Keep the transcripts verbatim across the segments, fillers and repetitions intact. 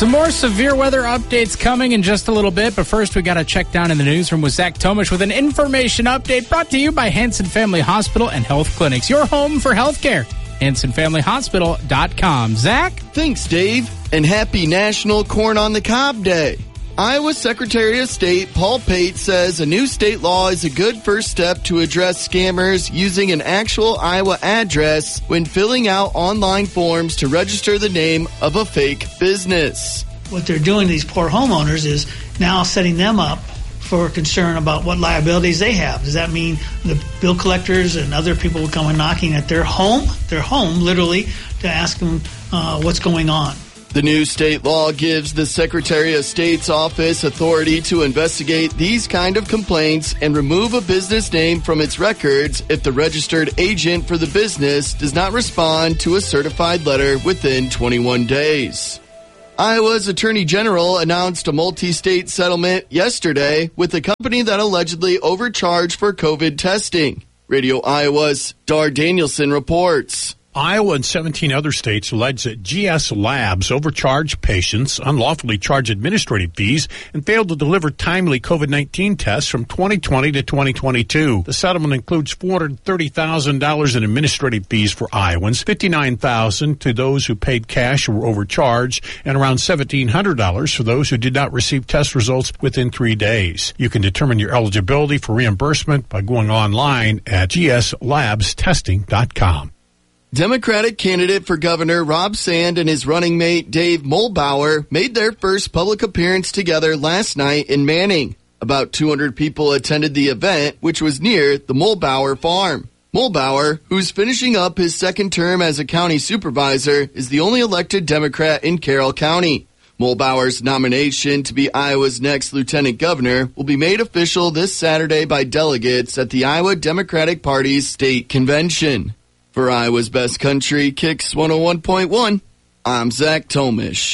Some more severe weather updates coming in just a little bit, but first we got to check down in the newsroom with Zach Tomish with an information update brought to you by Hanson Family Hospital and Health Clinics, your home for healthcare. Hanson Family Hospital dot com. Zach? Thanks, Dave, and happy National Corn on the Cob Day. Iowa Secretary of State Paul Pate says a new state law is a good first step to address scammers using an actual Iowa address when filling out online forms to register the name of a fake business. What they're doing to these poor homeowners is now setting them up for concern about what liabilities they have. Does that mean the bill collectors and other people will come knocking at their home, their home literally, to ask them uh, what's going on? The new state law gives the Secretary of State's office authority to investigate these kind of complaints and remove a business name from its records if the registered agent for the business does not respond to a certified letter within twenty-one days. Iowa's Attorney General announced a multi-state settlement yesterday with a company that allegedly overcharged for COVID testing. Radio Iowa's Dar Danielson reports. Iowa and seventeen other states allege that G S Labs overcharged patients, unlawfully charged administrative fees, and failed to deliver timely COVID nineteen tests from twenty twenty to twenty twenty-two. The settlement includes four hundred thirty thousand dollars in administrative fees for Iowans, fifty-nine thousand dollars to those who paid cash or were overcharged, and around seventeen hundred dollars for those who did not receive test results within three days. You can determine your eligibility for reimbursement by going online at G S labs testing dot com. Democratic candidate for governor Rob Sand and his running mate Dave Muhlbauer made their first public appearance together last night in Manning. About two hundred people attended the event, which was near the Muhlbauer farm. Muhlbauer, who's finishing up his second term as a county supervisor, is the only elected Democrat in Carroll County. Muhlbauer's nomination to be Iowa's next lieutenant governor will be made official this Saturday by delegates at the Iowa Democratic Party's state convention. For Iowa's Best Country, Kicks one oh one point one, I'm Zach Tomish.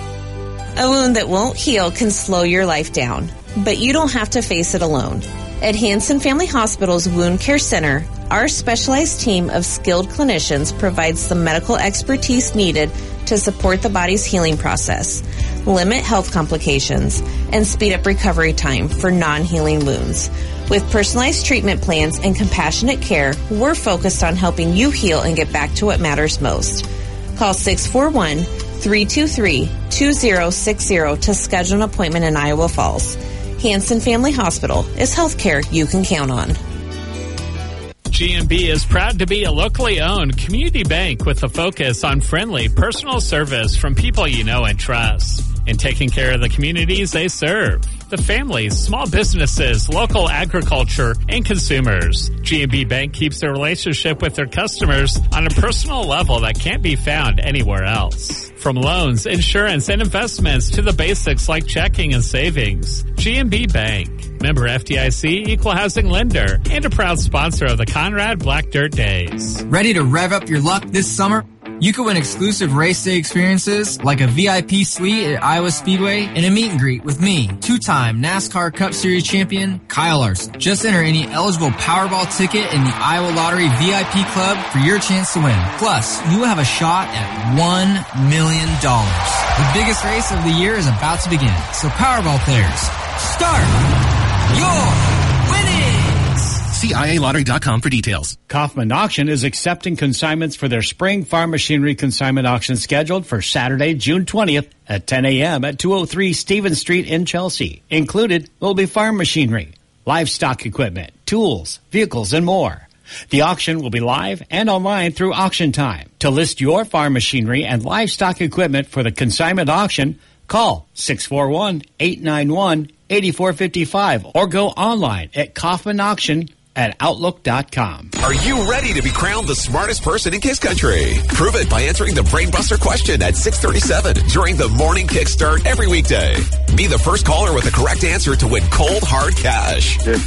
A wound that won't heal can slow your life down, but you don't have to face it alone. At Hanson Family Hospital's Wound Care Center, our specialized team of skilled clinicians provides the medical expertise needed to support the body's healing process, limit health complications, and speed up recovery time for non-healing wounds. With personalized treatment plans and compassionate care, we're focused on helping you heal and get back to what matters most. Call six four one, three two three, two zero six zero to schedule an appointment in Iowa Falls. Hanson Family Hospital is healthcare you can count on. G M B is proud to be a locally owned community bank with a focus on friendly, personal service from people you know and trust, and taking care of the communities they serve. The families, small businesses, local agriculture, and consumers. G M B Bank keeps their relationship with their customers on a personal level that can't be found anywhere else. From loans, insurance, and investments to the basics like checking and savings. G M B Bank. Member F D I C, Equal Housing Lender, and a proud sponsor of the Conrad Black Dirt Days. Ready to rev up your luck this summer? You can win exclusive race day experiences like a V I P suite at Iowa Speedway and a meet and greet with me, two-time NASCAR Cup Series champion Kyle Larson. Just enter any eligible Powerball ticket in the Iowa Lottery V I P Club for your chance to win. Plus, you will have a shot at one million dollars. The biggest race of the year is about to begin. So Powerball players, start your See I A lottery dot com for details. Kaufman Auction is accepting consignments for their spring farm machinery consignment auction scheduled for Saturday, June twentieth at ten a.m. at two oh three Stevens Street in Chelsea. Included will be farm machinery, livestock equipment, tools, vehicles, and more. The auction will be live and online through auction time. To list your farm machinery and livestock equipment for the consignment auction, call six four one, eight nine one, eight four five five or go online at Kaufman Auction at outlook dot com. Are you ready to be crowned the smartest person in Kiss Country? Prove it by answering the Brainbuster question at six thirty-seven during the Morning Kickstart every weekday. Be the first caller with the correct answer to win cold, hard cash. If